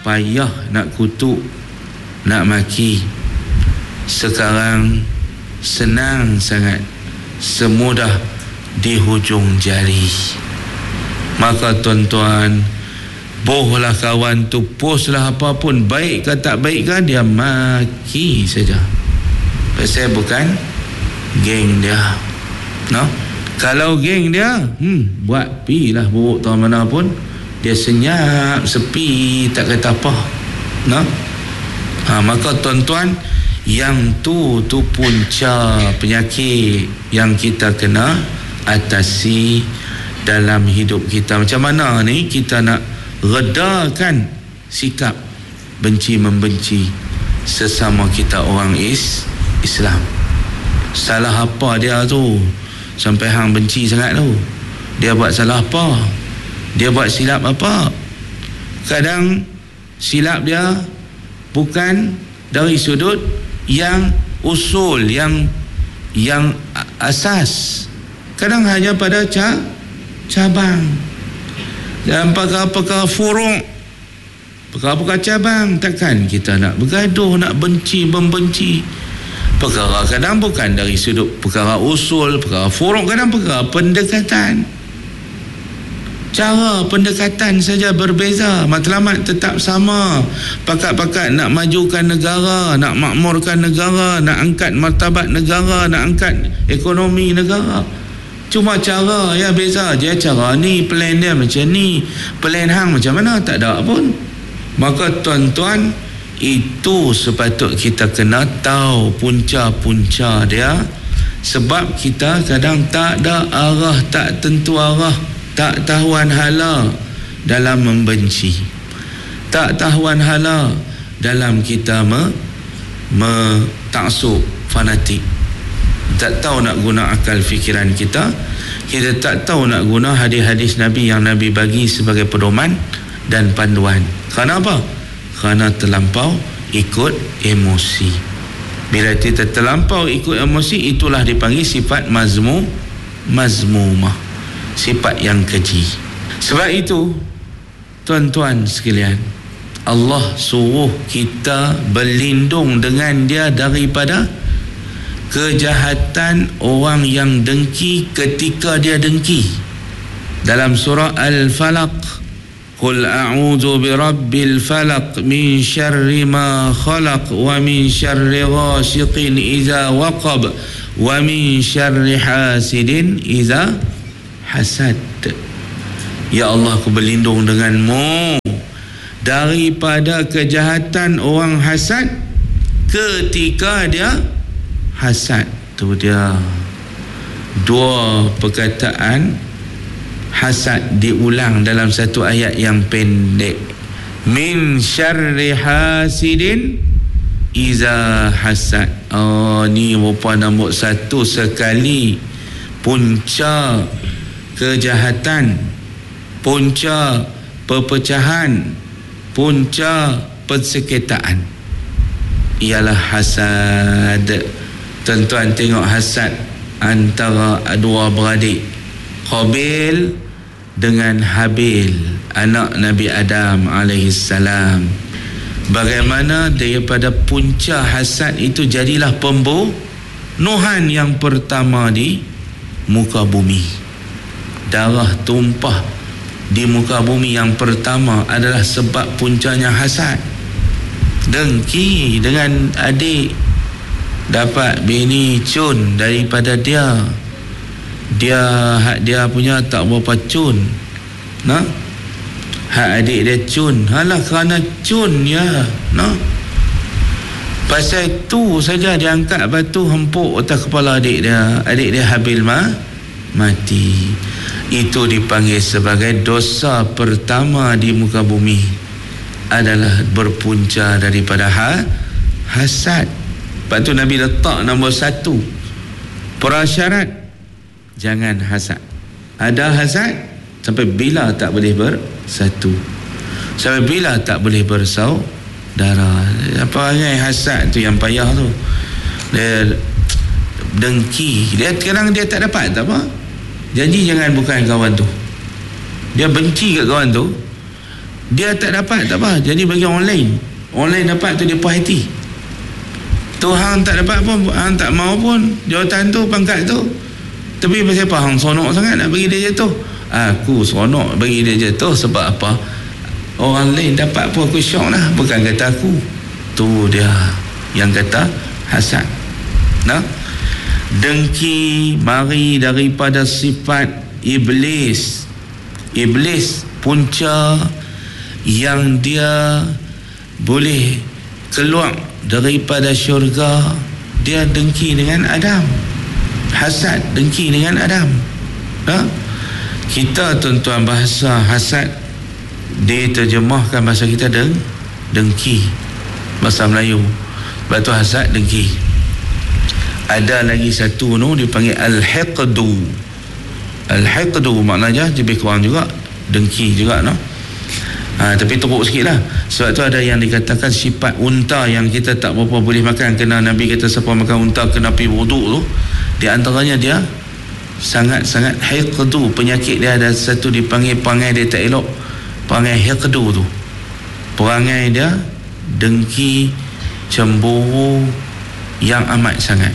payah nak kutuk, nak maki. Sekarang senang sangat, semudah di hujung jari. Maka tuan-tuan, bohlah kawan tu, postlah apa pun, baik ke tak baik kan, dia maki saja. Pasal bukan geng dia, no? Kalau geng dia, buat pi lah buruk tahu mana pun, dia senyap, sepi, tak kata apa, no? Maka tuan-tuan, yang tu punca penyakit yang kita kena atasi dalam hidup kita. Macam mana ni kita nak redakan sikap benci-membenci sesama kita orang Islam? Salah apa dia tu sampai hang benci sangat tu? Dia buat salah apa? Dia buat silap apa? Kadang silap dia bukan dari sudut yang usul, yang asas. Kadang hanya pada cabang. Dan perkara-perkara furuk, perkara-perkara cabang, takkan kita nak bergaduh, nak benci, membenci. Perkara kadang bukan dari sudut perkara usul, perkara furuk, kadang perkara pendekatan. Cara pendekatan saja berbeza, matlamat tetap sama. Pakat-pakat nak majukan negara, nak makmurkan negara, nak angkat martabat negara, nak angkat ekonomi negara. Cuma cara ya beza je. Cara ni, plan dia macam ni, plan hang macam mana, tak ada pun. Maka tuan-tuan, itu sepatut kita kena tahu punca-punca dia. Sebab kita kadang tak ada arah, tak tentu arah, tak tahuan hala dalam membenci, tak tahuan hala dalam kita taksub, fanatik. Tak tahu nak guna akal fikiran kita. Kita tak tahu nak guna hadis-hadis Nabi yang Nabi bagi sebagai pedoman dan panduan. Kerana apa? Kerana terlampau ikut emosi. Bila kita terlampau ikut emosi, itulah dipanggil sifat mazmumah, sifat yang keji. Sebab itu tuan-tuan sekalian, Allah suruh kita berlindung dengan dia daripada kejahatan orang yang dengki ketika dia dengki. Dalam surah Al-Falaq, qul a'udzu birabbil falaq min syarri ma khalaq wa min syarri ghasiqin idza waqab wa min syarri hasidin idza hasad. Ya Allah, aku berlindung denganmu daripada kejahatan orang hasad ketika dia hasad. Tu dia dua perkataan hasad diulang dalam satu ayat yang pendek. Min syarri hasidin iza hasad. Ni rupa nombor satu sekali punca kejahatan, punca perpecahan, punca persengketaan ialah hasad. Tuan-tuan tengok hasad antara dua beradik, Qabil dengan Habil, anak Nabi Adam alaihissalam. Bagaimana daripada punca hasad itu jadilah pembunuhan yang pertama di muka bumi. Darah tumpah di muka bumi yang pertama adalah sebab puncanya hasad. Dengki dengan adik, dapat bini cun daripada dia punya tak berapa cun, nah, hak adik dia cun, halah kerana cun ya, nah, pasal tu saja dia angkat batu hempuk atas kepala adik dia Habil mati. Itu dipanggil sebagai dosa pertama di muka bumi, adalah berpunca daripada hasad. Lepas tu Nabi letak nombor satu prasyarat, jangan hasad. Ada hasad sampai bila tak boleh bersatu, sampai bila tak boleh bersaudara. Apa yang hasad tu yang payah tu, dia dengki, dia kadang dia tak dapat tak apa, janji jangan bukan kawan tu, dia benci kat kawan tu, Dia tak dapat, tak apa. Jadi bagi orang lain dapat tu dia puas hati. Tu hang tak dapat pun, hang tak mau pun jawatan tu, pangkat tu. Tapi pasal apa hang seronok sangat nak bagi dia jatuh? Aku seronok bagi dia jatuh sebab apa? Orang lain dapat pun aku syok lah, bukan kata aku. Tu dia yang kata hasad. Nah, dengki mari daripada sifat iblis. Iblis punca yang dia boleh keluar daripada syurga, dia dengki dengan Adam. Hasad, dengki dengan Adam. Nah, kita tuan-tuan bahasa hasad diterjemahkan bahasa kita dengki, bahasa Melayu. Lepas tu hasad, dengki. Ada lagi satu dipanggil al-hiqdu. Al-hiqdu maknanya lebih kurang juga dengki juga tapi teruk sikit lah. Sebab tu ada yang dikatakan sifat unta yang kita tak berapa boleh makan, kena Nabi kata siapa makan unta kena pergi wuduk tu. Di antaranya dia sangat-sangat hiqdu. Penyakit dia ada satu dipanggil perangai dia tak elok, perangai hiqdu tu. Perangai dia dengki, cemburu yang amat sangat.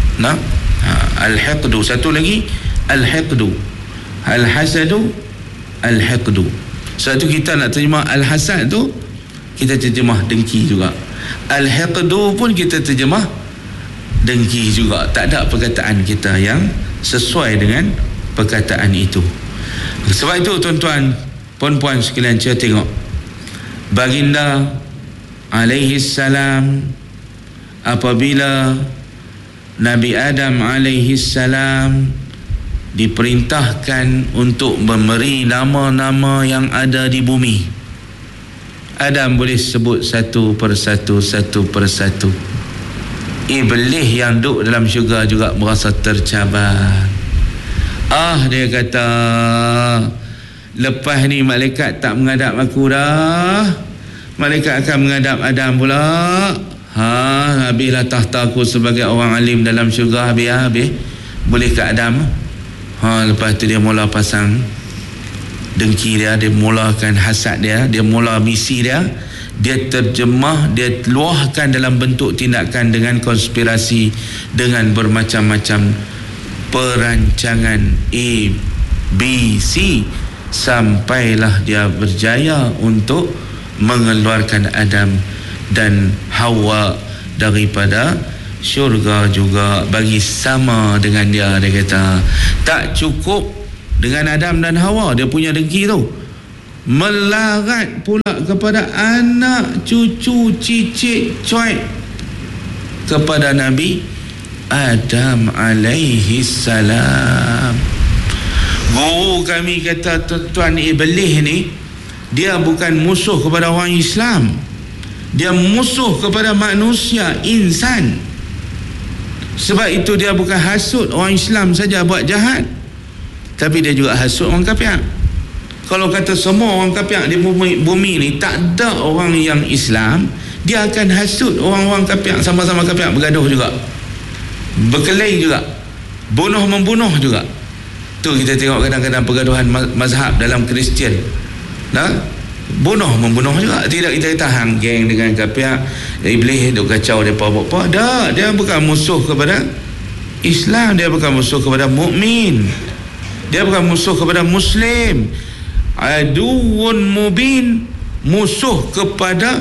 Al-hiqdu. Satu lagi al-hiqdu, al-hasadu, al-hiqdu. Sebab tu kita nak terjemah al-hasad tu, kita terjemah dengki juga. Al-hiqdu pun kita terjemah dengki juga. Tak ada perkataan kita yang sesuai dengan perkataan itu. Sebab itu tuan-tuan, puan-puan sekalian, saya tengok baginda alaihi salam, apabila Nabi Adam alaihi salam diperintahkan untuk memberi nama-nama yang ada di bumi, Adam boleh sebut satu persatu. Iblis yang duduk dalam syurga juga merasa tercabar. Dia kata, lepas ni malaikat tak menghadap aku dah, malaikat akan menghadap Adam pula. Habislah tahta aku sebagai orang alim dalam syurga. Habis boleh ke Adam. Lepas tu dia mula pasang dengki dia, dia mulakan hasad dia, dia mula misi dia, dia terjemah, dia luahkan dalam bentuk tindakan dengan konspirasi, dengan bermacam-macam perancangan A, B, C, sampailah dia berjaya untuk mengeluarkan Adam dan Hawa daripada syurga juga, bagi sama dengan dia. Dia kata tak cukup dengan Adam dan Hawa, dia punya dengki tu melarat pula kepada anak, cucu, cicit, cuit kepada Nabi Adam alaihi salam. Guru kami kata, tuan-tuan, iblis ni dia bukan musuh kepada orang Islam, dia musuh kepada manusia, insan. Sebab itu dia bukan hasut orang Islam saja buat jahat, tapi dia juga hasut orang kafir. Kalau kata semua orang kafir di bumi ni tak ada orang yang Islam, dia akan hasut orang-orang kafir, sama-sama kafir, bergaduh juga, berkelahi juga, bunuh-membunuh juga. Tu kita tengok kadang-kadang pergaduhan mazhab dalam Kristian, bunuh-membunuh juga. Tidak kita kata hang geng dengan kafir, iblis duk kacau dia apa-apa. Dia bukan musuh kepada Islam, dia bukan musuh kepada mukmin, dia bukan musuh kepada Muslim. Aduun mubin, musuh kepada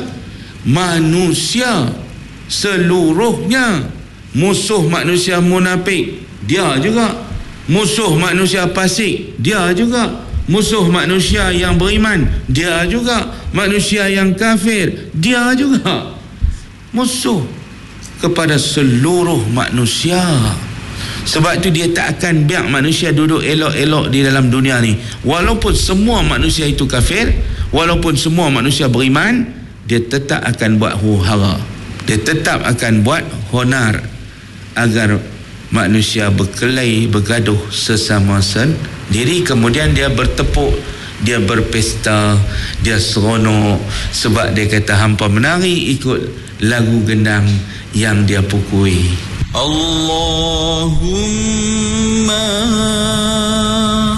manusia seluruhnya. Musuh manusia munafik, dia juga. Musuh manusia fasik, dia juga. Musuh manusia yang beriman, dia juga. Manusia yang kafir, dia juga. Musuh kepada seluruh manusia. Sebab tu dia tak akan biar manusia duduk elok-elok di dalam dunia ni. Walaupun semua manusia itu kafir, walaupun semua manusia beriman, dia tetap akan buat huru-hara, dia tetap akan buat honar agar manusia berkelahi, bergaduh sesama sendiri. Kemudian dia bertepuk, dia berpesta, dia seronok sebab dia kata hampa menari ikut lagu gendang yang dia pukui. Allahumma